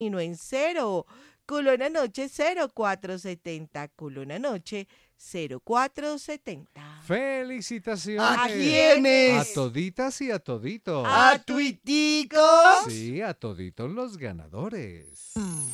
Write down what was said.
no en cero. Culona Noche 0470. Culona Noche 0470. ¡Felicitaciones! ¿A A quiénes? toditas y a toditos. ¡A tuiticos! Sí, a toditos los ganadores.